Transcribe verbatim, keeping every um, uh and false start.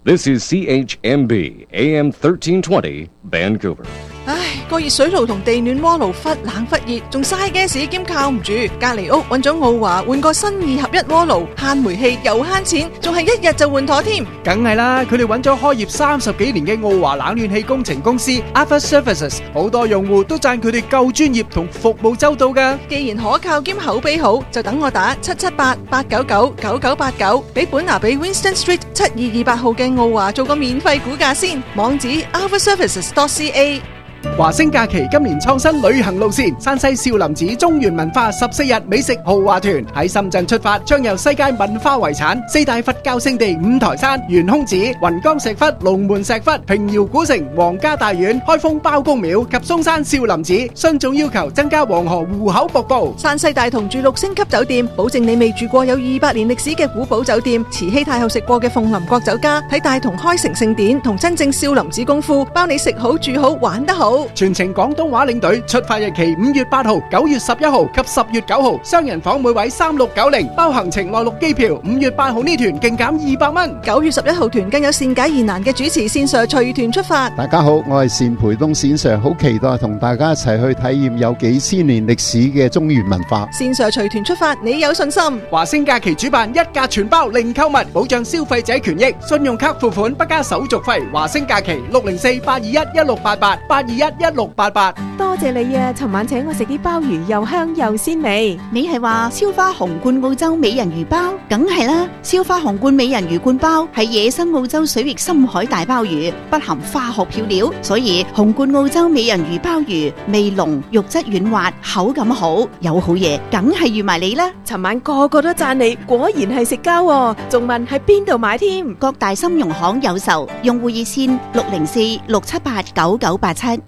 This is C H M B A M thirteen twenty Vancouver. 唉，個熱水爐同地暖鍋爐忽冷忽熱，仲嘥 gas 兼靠唔住。隔離屋揾咗奧華換個新二合一鍋爐，慳煤氣又慳錢，仲係一日就換妥添。 梗係啦，佢哋揾咗開業三十幾年嘅奧華冷暖氣工程公司 Alpha Services， 好多用戶都讚佢哋夠專業同服務周到㗎。 既然可靠兼口碑好，就等我打七七八八九九九九八九，俾本拿比 Winston Street 七二二八號嘅奧華做個免費估價先。網址 alpha services dot c a。 華星假期今年創新旅行路線，山西少林寺中原文化十四日美食豪華團喺深圳出發，將由世界文化遺產、四大佛教聖地五台山、懸空寺、雲岡石窟、龍門石窟、平遙古城、皇家大院、開封包公廟及嵩山少林寺，雙總要求增加黃河戶口瀑布。 山西大同住六星級酒店，保證你未住過有二百年歷史嘅古堡酒店，慈禧太后食過嘅鳳林國酒家，睇大同開城聖典同真正少林寺功夫，包你食好住好玩得好。 全程廣東話領隊，出發日期五月八號、九月十一號及十月九號，雙人房每位三六九零，包行程內陸機票。五月八號呢團勁減二百蚊， 九月十一號團更有善解疑難嘅主持線上隨團出發。 大家好，我係單培東線上，好期待同大家一齊去體驗有幾千年歷史嘅中原文化。 線上隨團出發，你有信心？ 華星假期主辦一價全包零購物，保障消費者權益，信用卡付款不加手續費。華星假期六零四八二一一六八八八二一一六八八。 多謝你啊！尋晚請我食啲鮑魚又香又鮮味。 你係話燒花紅冠澳洲美人魚包？梗係啦！燒花紅冠美人魚冠包係野生澳洲水域深海大鮑魚，不含化學漂料，所以紅冠澳洲美人魚鮑魚味濃、肉質軟滑、口感好，有好嘢，梗係預埋你啦！ 尋晚個個都讚你，果然係食家喎，仲問喺邊度買添？ 各大參茸行有售，用戶熱線六零四六七八九九八七。